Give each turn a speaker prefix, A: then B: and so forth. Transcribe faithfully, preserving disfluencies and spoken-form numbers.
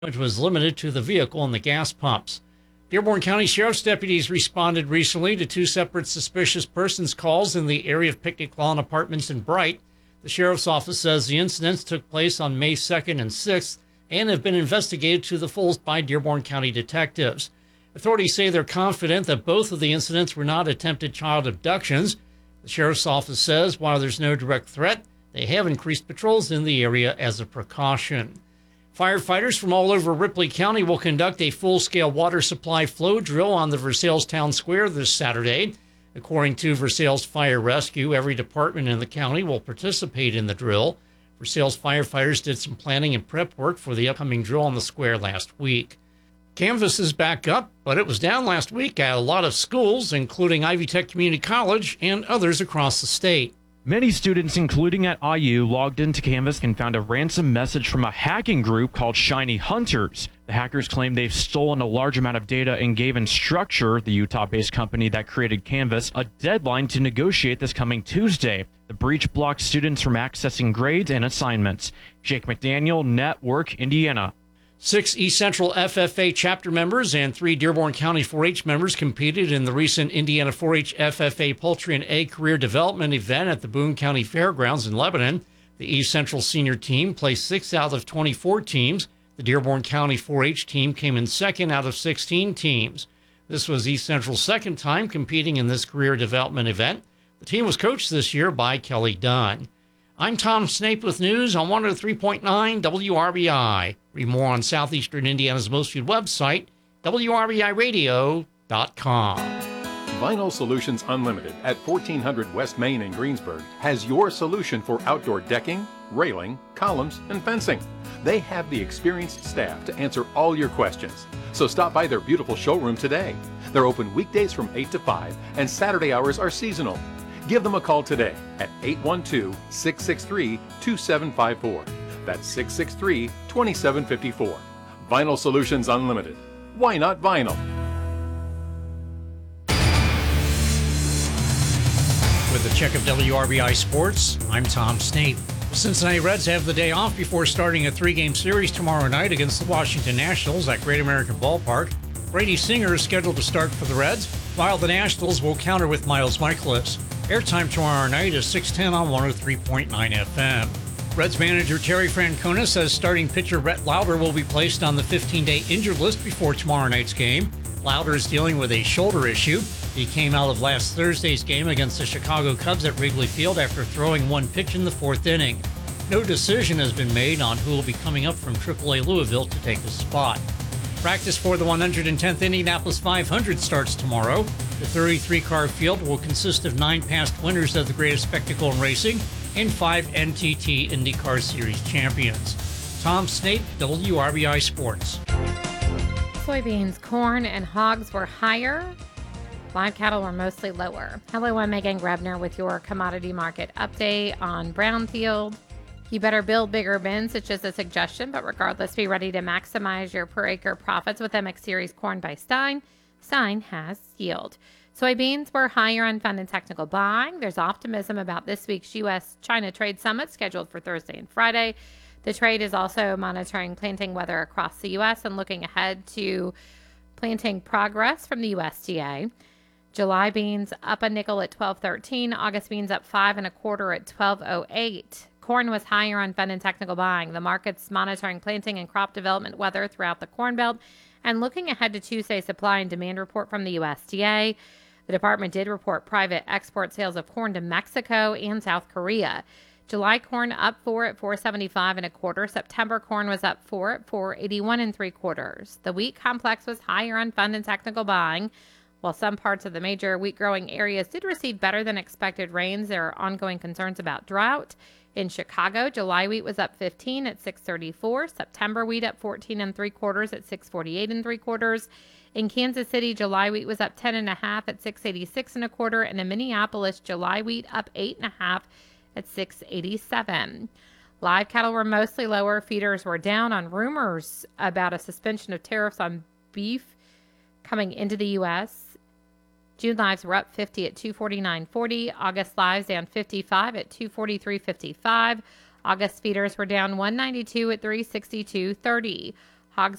A: which was limited to the vehicle and the gas pumps. Dearborn County Sheriff's deputies responded recently to two separate suspicious persons calls in the area of Picnic Lawn Apartments in Bright. The Sheriff's Office says the incidents took place on May second and sixth and have been investigated to the fullest by Dearborn County detectives. Authorities say they're confident that both of the incidents were not attempted child abductions. The Sheriff's Office says while there's no direct threat, they have increased patrols in the area as a precaution. Firefighters from all over Ripley County will conduct a full-scale water supply flow drill on the Versailles Town Square this Saturday. According to Versailles Fire Rescue, every department in the county will participate in the drill. Versailles firefighters did some planning and prep work for the upcoming drill on the square last week. Canvas is back up, but it was down last week at a lot of schools, including Ivy Tech Community College and others across the state.
B: Many students, including at I U, logged into Canvas and found a ransom message from a hacking group called Shiny Hunters. The hackers claim they've stolen a large amount of data and gave Instructure, the Utah-based company that created Canvas, a deadline to negotiate this coming Tuesday. The breach blocked students from accessing grades and assignments. Jake McDaniel, Network, Indiana.
A: Six East Central F F A chapter members and three Dearborn County four H members competed in the recent Indiana four H F F A Poultry and Egg Career Development event at the Boone County Fairgrounds in Lebanon. The East Central senior team placed six out of twenty-four teams. The Dearborn County four H team came in second out of sixteen teams. This was East Central's second time competing in this career development event. The team was coached this year by Kelly Dunn. I'm Tom Snape with news on one oh three point nine W R B I. Read more on Southeastern Indiana's most viewed website, W R B I radio dot com.
C: Vinyl Solutions Unlimited at fourteen hundred West Main in Greensburg has your solution for outdoor decking, railing, columns, and fencing. They have the experienced staff to answer all your questions. So stop by their beautiful showroom today. They're open weekdays from eight to five, and Saturday hours are seasonal. Give them a call today at eight one two, six six three, two seven five four. That's six six three, two seven five four. Vinyl Solutions Unlimited. Why not vinyl?
A: With a check of W R B I Sports, I'm Tom Snape. The Cincinnati Reds have the day off before starting a three-game series tomorrow night against the Washington Nationals at Great American Ballpark. Brady Singer is scheduled to start for the Reds, while the Nationals will counter with Miles Michaelis. Airtime tomorrow night is six ten on one oh three point nine F M. Reds manager Terry Francona says starting pitcher Rhett Lauder will be placed on the fifteen-day injured list before tomorrow night's game. Lauder is dealing with a shoulder issue. He came out of last Thursday's game against the Chicago Cubs at Wrigley Field after throwing one pitch in the fourth inning. No decision has been made on who will be coming up from triple A Louisville to take his spot. Practice for the one hundred tenth Indianapolis five hundred starts tomorrow. The thirty-three car field will consist of nine past winners of the greatest spectacle in racing and five N T T IndyCar Series champions. Tom Snape, W R B I Sports.
D: Soybeans, corn, and hogs were higher. Live cattle were mostly lower. Hello, I'm Megan Grebner with your commodity market update on Brownfield. You better build bigger bins. It's just a suggestion, but regardless, be ready to maximize your per acre profits with M X Series Corn by Stein. Stein has yield. Soybeans were higher on fund and technical buying. There's optimism about this week's U S China Trade Summit scheduled for Thursday and Friday. The trade is also monitoring planting weather across the U S and looking ahead to planting progress from the U S D A. July beans up a nickel at twelve thirteen. August beans up five and a quarter at twelve oh eight. Corn was higher on fund and technical buying. The market's monitoring planting and crop development weather throughout the Corn Belt and looking ahead to Tuesday's supply and demand report from the U S D A. The department did report private export sales of corn to Mexico and South Korea. July corn up four at four seventy-five and a quarter. September corn was up four at four eighty-one and three quarters. The wheat complex was higher on fund and technical buying. While some parts of the major wheat growing areas did receive better than expected rains, there are ongoing concerns about drought. In Chicago, July wheat was up fifteen at six thirty-four. September wheat up fourteen and three quarters at six forty-eight and three quarters. In Kansas City, July wheat was up ten and a half at six eighty-six and a quarter. And in Minneapolis, July wheat up eight and a half at six eighty-seven. Live cattle were mostly lower. Feeders were down on rumors about a suspension of tariffs on beef coming into the U S June lives were up fifty at two forty-nine forty. August lives down fifty-five at two forty-three fifty-five. August feeders were down one ninety-two at three sixty-two thirty.